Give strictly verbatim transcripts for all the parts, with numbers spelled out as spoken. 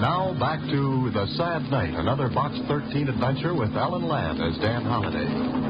now back to The Sad Night, another Box thirteen adventure with Ellen Ladd as Dan Holliday.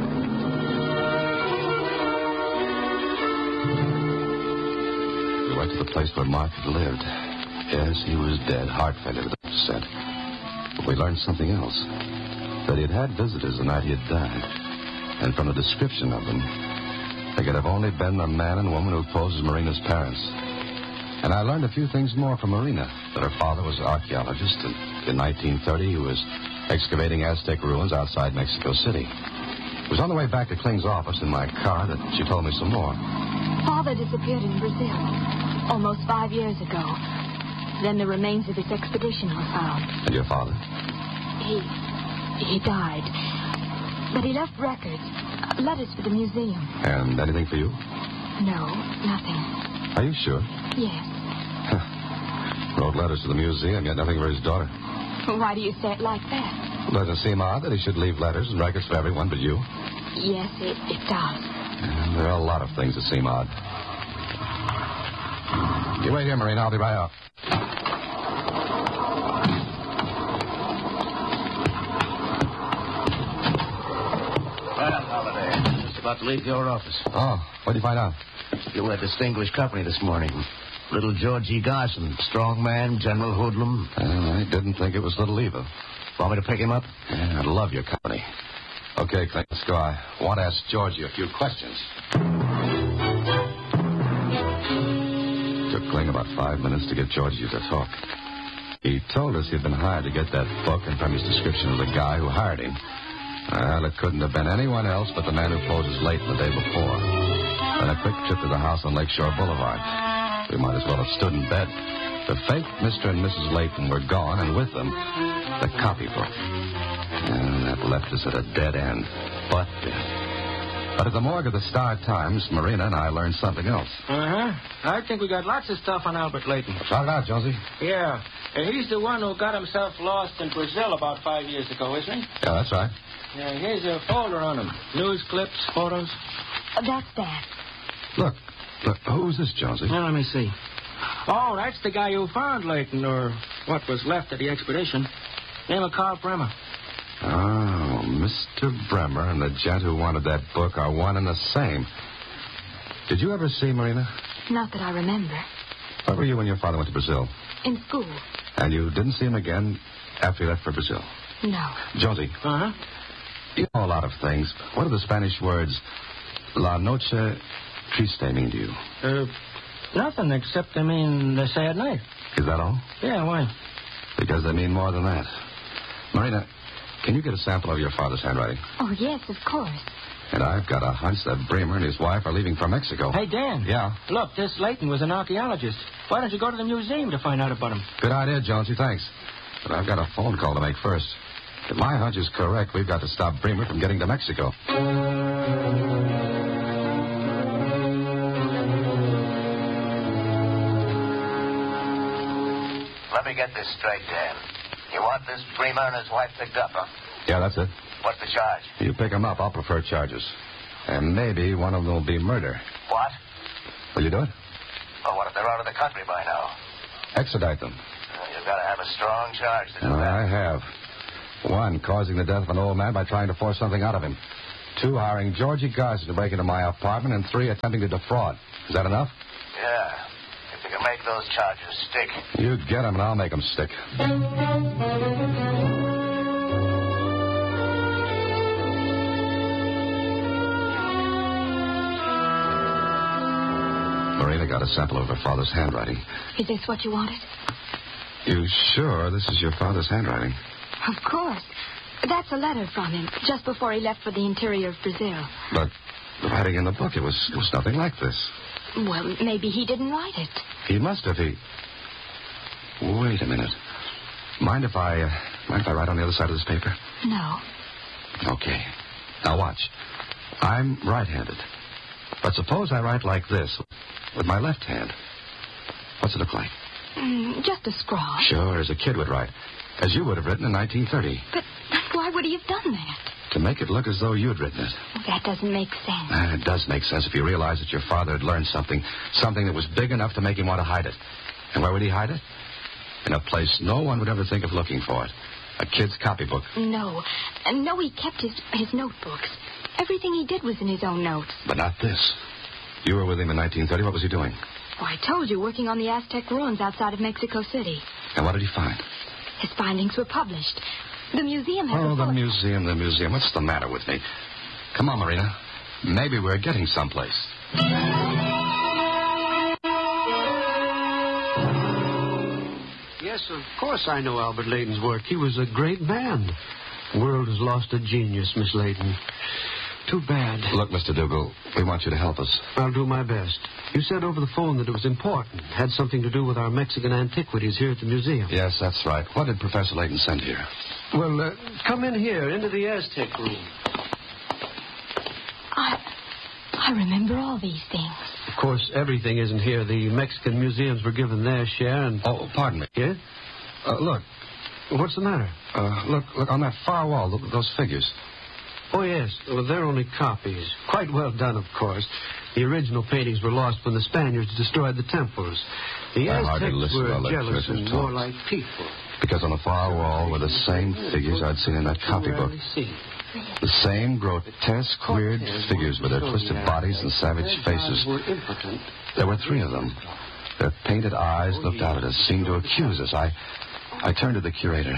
We went to the place where Mark had lived. Yes, he was dead. Heart failure, the doctor said. But we learned something else. That he had had visitors the night he had died. And from the description of them, they could have only been the man and woman who posed as Marina's parents. And I learned a few things more from Marina. That her father was an archaeologist, and in nineteen thirty he was excavating Aztec ruins outside Mexico City. It was on the way back to Kling's office in my car that she told me some more. Father disappeared in Brazil almost five years ago. Then the remains of his expedition were found. And your father? He... he died. But he left records, letters for the museum. And anything for you? No, nothing. Are you sure? Yes. Wrote letters to the museum, yet nothing for his daughter. Why do you say it like that? Doesn't it seem odd that he should leave letters and records for everyone but you? Yes, it, it does. And there are a lot of things that seem odd. You wait here, Marina. I'll be right out. Well, Holliday, just about to leave your office. Oh, what did you find out? You had distinguished company this morning. Little George E. Garson, strong man, general hoodlum. Uh, I didn't think it was little either. Want me to pick him up? Yeah, I'd love your company. Okay, Clint, let's go. I want to ask Georgie a few questions. It took Kling about five minutes to get Georgie to talk. He told us he'd been hired to get that book, and from his description of the guy who hired him, well, it couldn't have been anyone else but the man who posed as Leighton the day before. Then a quick trip to the house on Lakeshore Boulevard. We might as well have stood in bed. The fake Mister and Missus Leighton were gone, and with them, the copybook. And that left us at a dead end. But, uh, but at the morgue of the Star-Times, Marina and I learned something else. Uh-huh. I think we got lots of stuff on Albert Leighton. Shout it out, Jonesy. Yeah. Uh, he's the one who got himself lost in Brazil about five years ago, isn't he? Yeah, that's right. Yeah, here's a folder on him. News clips, photos. Uh, that's Dad. Look, look, who's this, Jonesy? Now, let me see. Oh, that's the guy who found Leighton, or what was left of the expedition. Name of Carl Bremer. Oh, Mister Bremer and the gent who wanted that book are one and the same. Did you ever see Marina? Not that I remember. Where were you when your father went to Brazil? In school. And you didn't see him again after he left for Brazil? No. Jonesy. Uh-huh. You know a lot of things. What do the Spanish words La Noche Triste mean to you? Uh, nothing except, I mean, the sad night. Is that all? Yeah, why? Because they mean more than that. Marina, can you get a sample of your father's handwriting? Oh, yes, of course. And I've got a hunch that Bremer and his wife are leaving for Mexico. Hey, Dan. Yeah? Look, this Leighton was an archaeologist. Why don't you go to the museum to find out about him? Good idea, Jonesy. Thanks. But I've got a phone call to make first. If my hunch is correct, we've got to stop Bremer from getting to Mexico. Let me get this straight, Dan. You want this Bremer and his wife picked up, huh? Yeah, that's it. What's the charge? You pick them up, I'll prefer charges. And maybe one of them will be murder. What? Will you do it? Well, what if they're out of the country by now? Extradite them. Well, you've got to have a strong charge to do Well, that. I have. One, causing the death of an old man by trying to force something out of him. Two, hiring Georgie Garson to break into my apartment. And three, attempting to defraud. Is that enough? Yeah. If you can make those charges stick. You get them, and I'll make them stick. Marina got a sample of her father's handwriting. Is this what you wanted? You sure this is your father's handwriting? Of course. That's a letter from him, just before he left for the interior of Brazil. But the writing in the book, it was, it was nothing like this. Well, maybe he didn't write it. He must have. He... Wait a minute. Mind if I, uh, mind if I write on the other side of this paper? No. Okay. Now watch. I'm right-handed. But suppose I write like this, with my left hand. What's it look like? Mm, just a scrawl. Sure, as a kid would write. As you would have written in nineteen thirty. But why would he have done that? To make it look as though you'd written it. That doesn't make sense. Ah, it does make sense if you realize that your father had learned something. Something that was big enough to make him want to hide it. And where would he hide it? in a place no one would ever think of looking for it. A kid's copybook. No. Uh, no, he kept his, his notebooks. Everything he did was in his own notes. But not this. You were with him in nineteen thirty. What was he doing? Oh, I told you, working on the Aztec ruins outside of Mexico City. And what did he find? His findings were published. The museum has Oh, a the full- museum, the museum. What's the matter with me? Come on, Marina. Maybe we're getting someplace. Yes, of course I know Albert Layton's work. He was a great man. The world has lost a genius, Miss Layton. Too bad. Look, Mister Dougal, we want you to help us. I'll do my best. You said over the phone that it was important. Had something to do with our Mexican antiquities here at the museum. Yes, that's right. What did Professor Layton send here? Well, uh, come in here, into the Aztec room. I, I remember all these things. Of course, everything isn't here. The Mexican museums were given their share, and... Oh, pardon me. Yeah? Uh, look. What's the matter? Uh, look, look, on that far wall, look at those figures. Oh, yes. Well, they're only copies. Quite well done, of course. The original paintings were lost when the Spaniards destroyed the temples. The I hardly Aztecs listen to were jealous electricians and talk. more like people. Because on the far wall were the same figures I'd seen in that copybook. The same grotesque, weird figures with their twisted bodies and savage faces. There were three of them. Their painted eyes looked out at us, seemed to accuse us. I, I turned to the curator.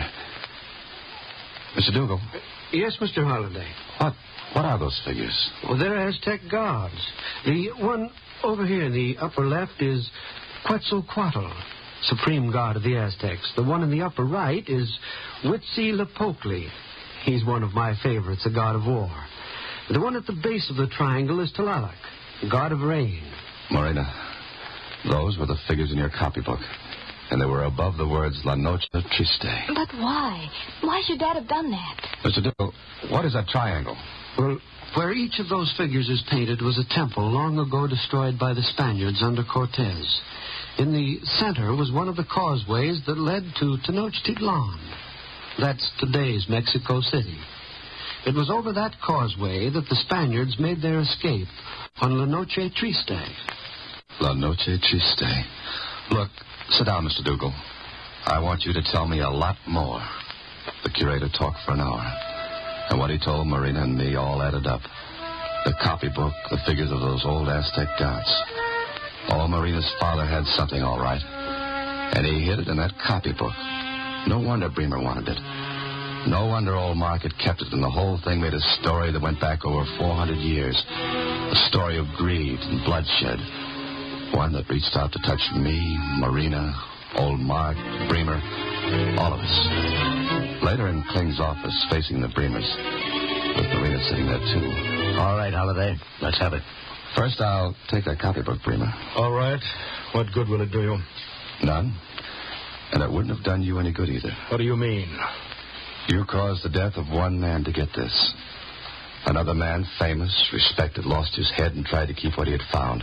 Mister Dougal. Yes, Mister Holliday. What, what are those figures? Well, they're Aztec gods. The one over here in the upper left is Quetzalcoatl, supreme god of the Aztecs. The one in the upper right is Huitzilopochtli. He's one of my favorites, a god of war. The one at the base of the triangle is Tlaloc, god of rain. Marina, those were the figures in your copybook. And they were above the words La Noche Triste. But why? Why should Dad have done that? Mister Dougal, what is that triangle? Well, where each of those figures is painted was a temple long ago destroyed by the Spaniards under Cortez. In the center was one of the causeways that led to Tenochtitlan. That's today's Mexico City. It was over that causeway that the Spaniards made their escape on La Noche Triste. La Noche Triste. Look, sit down, Mister Dougal. I want you to tell me a lot more. The curator talked for an hour. And what he told Marina and me all added up. The copybook, the figures of those old Aztec gods. Oh, Marina's father had something all right. And he hid it in that copybook. No wonder Bremer wanted it. No wonder old Mark had kept it, and the whole thing made a story that went back over four hundred years. A story of greed and bloodshed. One that reached out to touch me, Marina, old Mark, Bremer, all of us. Later in Kling's office, facing the Bremers, with Marina sitting there, too. All right, Holliday. Let's have it. First, I'll take that copybook, Bremer. All right. What good will it do you? None. And it wouldn't have done you any good either. What do you mean? You caused the death of one man to get this. Another man, famous, respected, lost his head and tried to keep what he had found.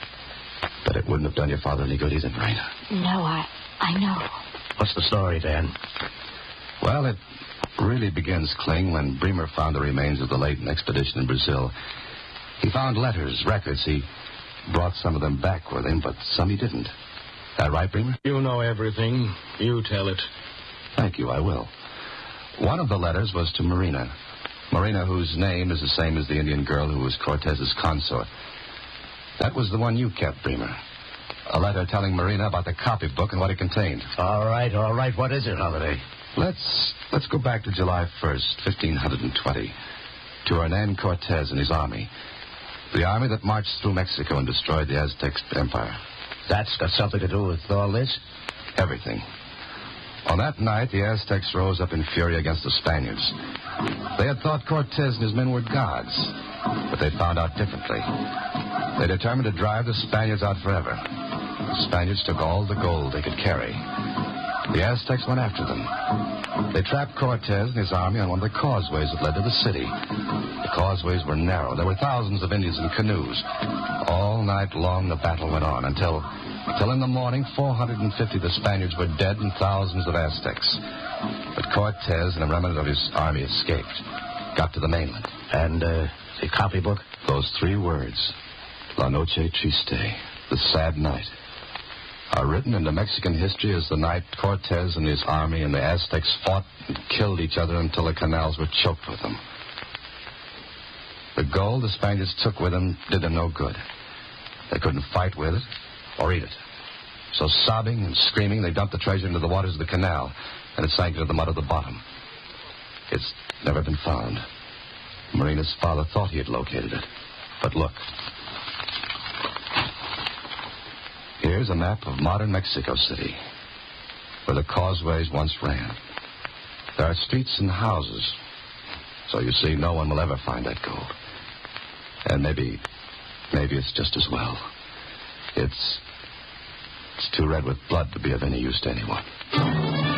But it wouldn't have done your father any good either, Marina. No, I, I know. What's the story, Dan? Well, it really begins, Kling, when Bremer found the remains of the Layton expedition in Brazil. He found letters, records. He brought some of them back with him, but some he didn't. That right, Bremer? You know everything. You tell it. Thank you, I will. One of the letters was to Marina. Marina, whose name is the same as the Indian girl who was Cortez's consort. That was the one you kept, Bremer. A letter telling Marina about the copybook and what it contained. All right, all right. What is it, Holliday? Let's let's go back to July first, fifteen twenty, to Hernan Cortez and his army. The army that marched through Mexico and destroyed the Aztec Empire. That's got something to do with all this? Everything. On that night, the Aztecs rose up in fury against the Spaniards. They had thought Cortez and his men were gods, but they found out differently. They determined to drive the Spaniards out forever. The Spaniards took all the gold they could carry. The Aztecs went after them. They trapped Cortez and his army on one of the causeways that led to the city. The causeways were narrow. There were thousands of Indians in canoes. All night long, the battle went on until, until in the morning, four hundred fifty of the Spaniards were dead and thousands of Aztecs. But Cortez and a remnant of his army escaped, got to the mainland. And uh, the copybook? Those three words, La Noche Triste, the sad night. are written into Mexican history as the night Cortez and his army and the Aztecs fought and killed each other until the canals were choked with them. The gold the Spaniards took with them did them no good. They couldn't fight with it or eat it. So sobbing and screaming, they dumped the treasure into the waters of the canal, and it sank into the mud at the bottom. It's never been found. Marina's father thought he had located it. But look. Here's a map of modern Mexico City, where the causeways once ran. There are streets and houses, so you see no one will ever find that gold. And maybe, maybe it's just as well. It's, it's too red with blood to be of any use to anyone.